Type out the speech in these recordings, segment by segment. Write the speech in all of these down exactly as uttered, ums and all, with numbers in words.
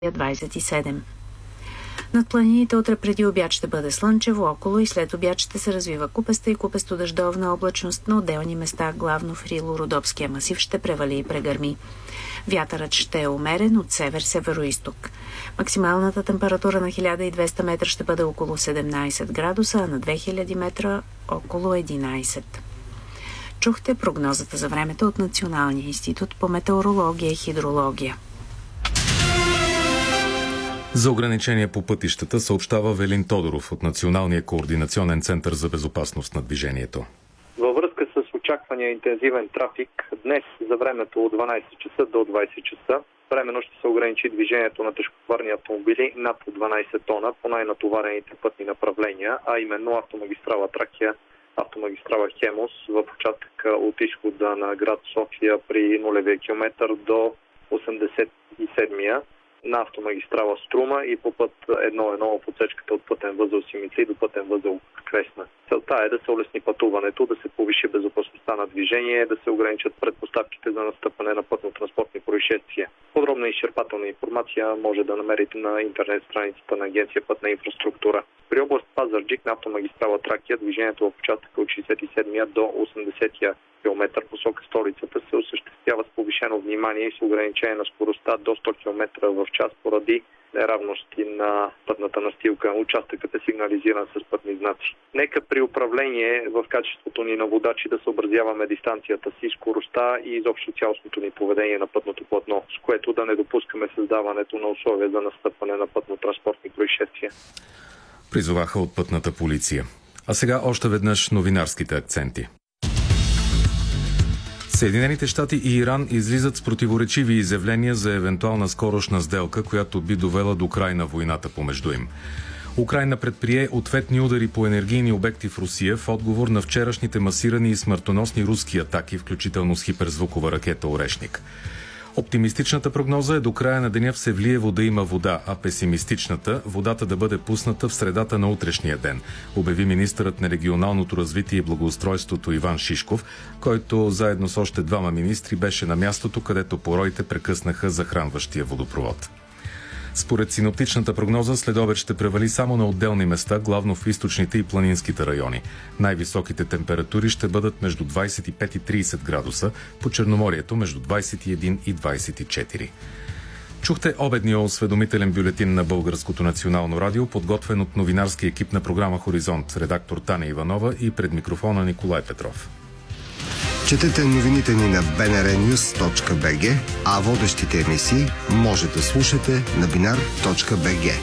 двадесет и седем. Над планините утре преди обяд ще бъде слънчево, около и след обяд ще се развива купеста и купесто-дъждовна облачност, на отделни места, главно в Рило-Родопския масив, ще превали и прегърми. Вятърът ще е умерен от север-североизток. Максималната температура на хиляда и двеста метра ще бъде около седемнадесет градуса, а на две хиляди метра около единадесет. Чухте прогнозата за времето от Националния институт по метеорология и хидрология. За ограничения по пътищата съобщава Велин Тодоров от Националния координационен център за безопасност на движението. Във връзка с очаквания интензивен трафик, днес за времето от дванадесет часа до двадесет часа временно ще се ограничи движението на тежкотоварни автомобили над дванадесет тона по най-натоварените пътни направления, а именно автомагистрала Тракия, автомагистрала Хемус в участъка от изхода на град София при нулевия километър до осемдесет и седмия, на автомагистрала Струма и по път едно едно в отсечката от пътен възел Симитли до пътен възел Кресна. Целта е да се улесни пътуването, да се повиши безопасността на движение, да се ограничат предпоставките за настъпване на пътно-транспортни происшествия. Подробна и изчерпателна информация може да намерите на интернет страницата на Агенция Пътна инфраструктура. При област Пазарджик на автомагистрала Тракия движението в участъка от шейсет и седмия до осемдесетия километър посока столицата се осъществява с повишено внимание и с ограничение на скоростта до сто километра в час поради неравности на пътната настилка. Участъкът е сигнализиран с пътни знаци. Нека при управление в качеството ни на водачи да съобразяваме дистанцията си, скоростта и изобщо цялостното ни поведение на пътното платно, с което да не допускаме създаването на условия за настъпване на пътно-транспортни происшествия. Призоваха от пътната полиция. А сега още веднъж новинарските акценти. Съединените щати и Иран излизат с противоречиви изявления за евентуална скорошна сделка, която би довела до край на войната помежду им. Украйна предприе ответни удари по енергийни обекти в Русия в отговор на вчерашните масирани и смъртоносни руски атаки, включително с хиперзвукова ракета Орешник. Оптимистичната прогноза е до края на деня в Севлиево да има вода, а песимистичната – водата да бъде пусната в средата на утрешния ден, обяви министърът на регионалното развитие и благоустройството Иван Шишков, който заедно с още двама министри беше на мястото, където пороите прекъснаха захранващия водопровод. Според синоптичната прогноза, следобед ще превали само на отделни места, главно в източните и планинските райони. Най-високите температури ще бъдат между двадесет и пет и тридесет градуса, по Черноморието между двадесет и един и двадесет и четири. Чухте обедния осведомителен бюлетин на Българското национално радио, подготвен от новинарски екип на програма Хоризонт, редактор Таня Иванова и пред микрофона Николай Петров. Четете новините ни на би ен ар нюз точка би джи, а водещите емисии може да слушате на бинар точка би джи.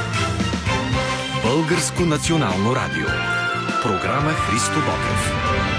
Българско национално радио. Програма Христо Ботев.